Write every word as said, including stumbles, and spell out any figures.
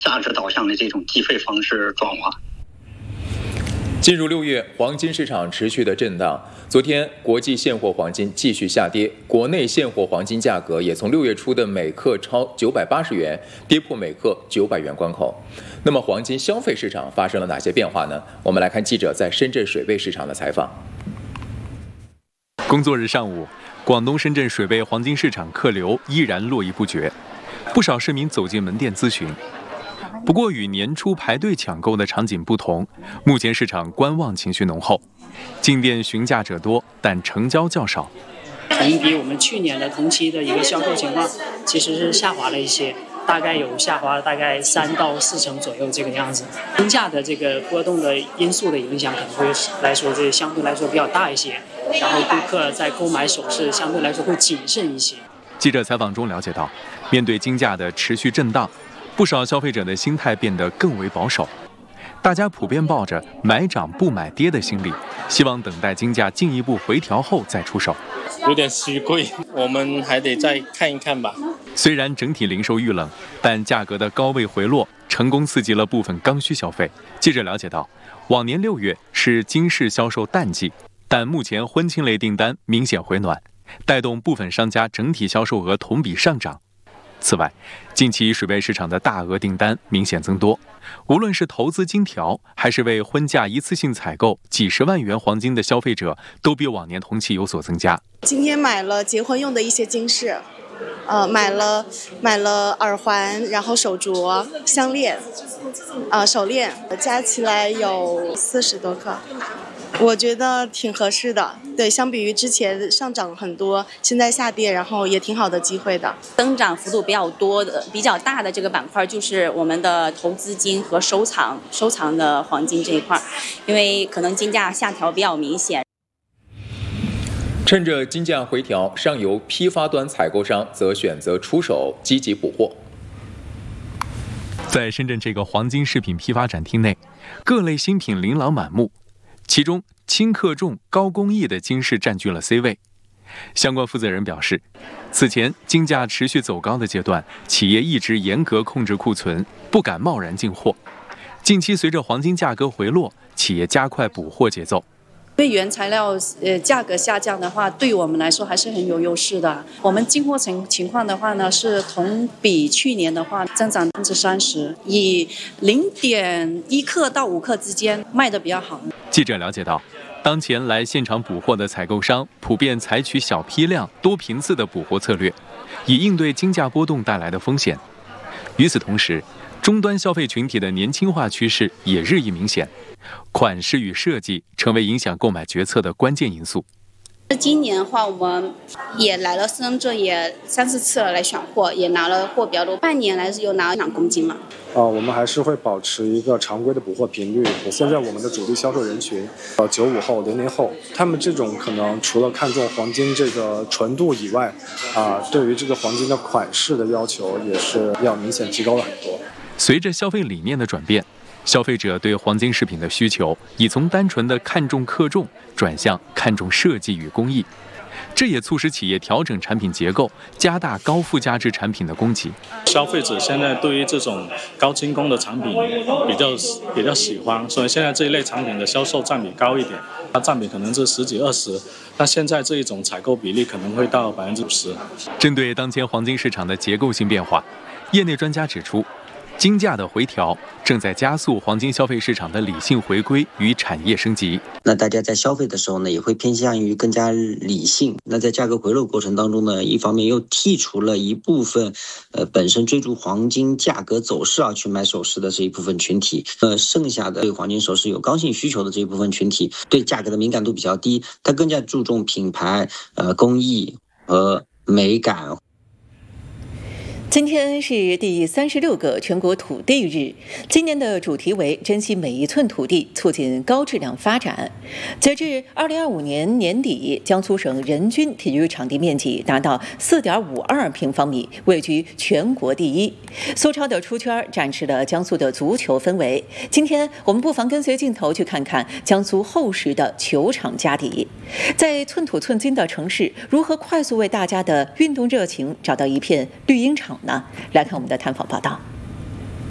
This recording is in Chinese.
价值导向的这种计费方式转化。 进入六月，黄金市场持续的震荡。昨天，国际现货黄金继续下跌，国内现货黄金价格也从六月初的每克超九百八十元，跌破每克九百元关口。那么，黄金消费市场发生了哪些变化呢？我们来看记者在深圳水贝市场的采访。 工作日上午，广东深圳水贝黄金市场客流依然络绎不绝，不少市民走进门店咨询。不过，与年初排队抢购的场景不同，目前市场观望情绪浓厚，进店询价者多，但成交较少。 同比我们去年的同期的一个销售情况，其实是下滑了一些，大概有下滑了大概三到四成左右这个样子。金价的这个波动的因素的影响，可能会来说这相对来说比较大一些，然后顾客在购买首饰相对来说会谨慎一些。 记者采访中了解到，面对金价的持续震荡，不少消费者的心态变得更为保守，大家普遍抱着买涨不买跌的心理，希望等待金价进一步回调后再出手。 有点虚贵，我们还得再看一看吧。 虽然整体零售遇冷，但价格的高位回落成功刺激了部分刚需消费。记者了解到，往年六月是金饰销售淡季，但目前婚庆类订单明显回暖，带动部分商家整体销售额同比上涨。此外，近期水贝市场的大额订单明显增多，无论是投资金条，还是为婚嫁一次性采购几十万元黄金的消费者，都比往年同期有所增加。 今天买了结婚用的一些金饰，呃，买了买了耳环，然后手镯、项链，呃，手链，加起来有四十多克。我觉得挺合适的，对，相比于之前上涨很多，现在下跌，然后也挺好的机会的。 增长幅度比较多的、比较大的这个板块就是我们的投资金和收藏、收藏的黄金这一块，因为可能金价下调比较明显。 趁着金价回调，上游批发端采购商则选择出手，积极补货。 在深圳这个黄金饰品批发展厅内，各类新品琳琅满目。其中，轻克重、高工艺的金饰占据了 C 位。相关负责人表示，此前金价持续走高的阶段，企业一直严格控制库存，不敢贸然进货。近期随着黄金价格回落，企业加快补货节奏。 因为原材料呃价格下降的话，对于我们来说还是很有优势的。我们进货情情况的话呢，是同比去年的话增长百分之三十，以零点一克到五克之间卖的比较好。 记者了解到，当前来现场补货的采购商普遍采取小批量、多频次的补货策略，以应对金价波动带来的风险。与此同时，终端消费群体的年轻化趋势也日益明显。款式与设计成为影响购买决策的关键因素。 今年的话，我们也来了深圳，也三四次了来选货，也拿了货比较多。半年来是又拿了两公斤了。 啊，我们还是会保持一个常规的补货频率。现在我们的主力销售人群，呃，九五后、零零后，他们这种可能除了看重黄金这个纯度以外，啊，对于这个黄金的款式的要求也是要明显提高了很多。 随着消费理念的转变，消费者对黄金饰品的需求已从单纯的看重克重转向看重设计与工艺，这也促使企业调整产品结构，加大高附加值产品的供给。 消费者现在对于这种高精工的产品比较比较喜欢，所以现在这一类产品的销售占比高一点，它占比可能是十几二十，但现在这一种采购比例可能会到百分之五十。 针对当前黄金市场的结构性变化，业内专家指出，金价的回调正在加速黄金消费市场的理性回归与产业升级。 那大家在消费的时候呢，也会偏向于更加理性。那在价格回落过程当中呢，一方面又剔除了一部分，呃，本身追逐黄金价格走势而去买首饰的这一部分群体，呃，剩下的对黄金首饰有刚性需求的这一部分群体，对价格的敏感度比较低，它更加注重品牌、呃，工艺和美感。 今天是第三十六个全国土地日，今年的主题为珍惜每一寸土地，促进高质量发展。截至二零二五年年底，江苏省人均体育场地面积达到四点五二平方米，位居全国第一。苏超的出圈展示了江苏的足球氛围。今天我们不妨跟随镜头去看看江苏厚实的球场家底，在寸土寸金的城市，如何快速为大家的运动热情找到一片绿茵场呢？来看我们的探访报道。